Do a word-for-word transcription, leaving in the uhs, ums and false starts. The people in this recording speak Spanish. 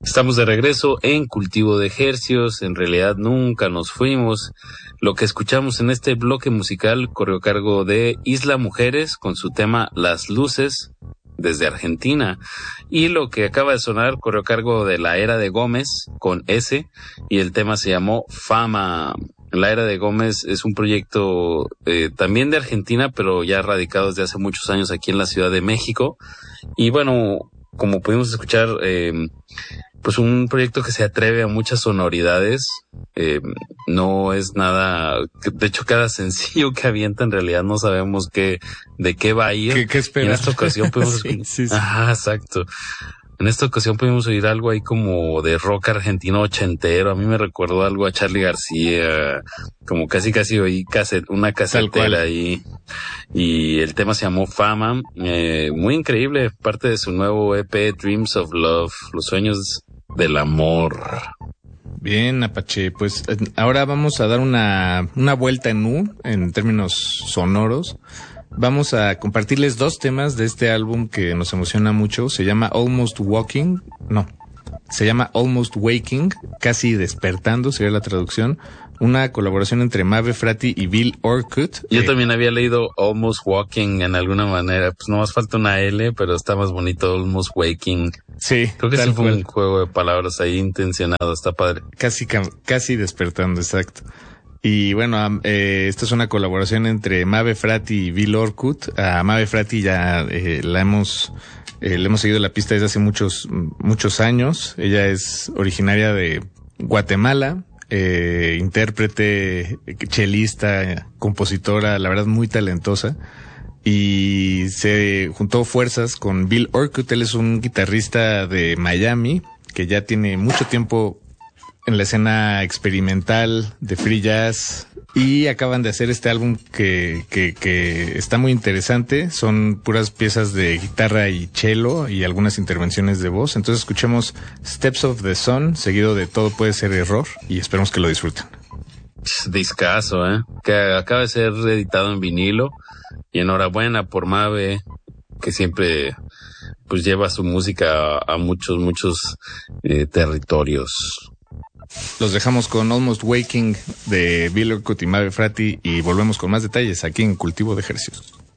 Estamos de regreso en Cultivo de Hercios. En realidad nunca nos fuimos. Lo que escuchamos en este bloque musical corrió a cargo de Isla Mujeres con su tema Las Luces desde Argentina. Y lo que acaba de sonar corrió a cargo de La Era de Gómez con S y el tema se llamó Fama. La Era de Gómez es un proyecto eh, también de Argentina, pero ya radicado desde hace muchos años aquí en la Ciudad de México. Y bueno, como pudimos escuchar, eh, pues un proyecto que se atreve a muchas sonoridades. Eh, no es nada, de hecho cada sencillo que avienta en realidad no sabemos qué, de qué va a ir. ¿Qué, qué esperar? Y en esta ocasión pudimos sí, sí, sí. Ajá, exacto. En esta ocasión pudimos oír algo ahí como de rock argentino ochentero. A mí me recordó algo a Charly García, como casi casi oí caset, una casetera ahí. Y el tema se llamó Fama, eh, muy increíble, parte de su nuevo E P Dreams of Love, los sueños del amor. Bien, Apache, pues ahora vamos a dar una, una vuelta en U, en términos sonoros. Vamos a compartirles dos temas de este álbum que nos emociona mucho. Se llama Almost Walking, no, se llama Almost Waking, casi despertando sería la traducción. Una colaboración entre Mabe Frati y Bill Orcutt. Yo eh, también había leído Almost Walking en alguna manera, pues no más falta una L, pero está más bonito Almost Waking. Sí, creo que sí fue cual. un juego de palabras ahí intencionado, está padre. Casi, casi despertando, exacto. Y bueno, eh, esta es una colaboración entre Mabe Frati y Bill Orcutt. A Mabe Frati ya eh, la hemos, eh, le hemos seguido la pista desde hace muchos, muchos años. Ella es originaria de Guatemala, eh, intérprete, chelista, compositora, la verdad muy talentosa. Y se juntó fuerzas con Bill Orcutt. Él es un guitarrista de Miami que ya tiene mucho tiempo en la escena experimental de free jazz y acaban de hacer este álbum que, que, que está muy interesante. Son puras piezas de guitarra y cello y algunas intervenciones de voz. Entonces escuchemos Steps of the Sun, seguido de Todo Puede Ser Error, y esperemos que lo disfruten. Discazo, ¿eh? Que acaba de ser editado en vinilo y enhorabuena por Mabe, que siempre pues lleva su música a, a muchos, muchos eh, territorios. Los dejamos con Almost Waking de Bill Orcutt y Mabe Frati y volvemos con más detalles aquí en Cultivo de Hercios.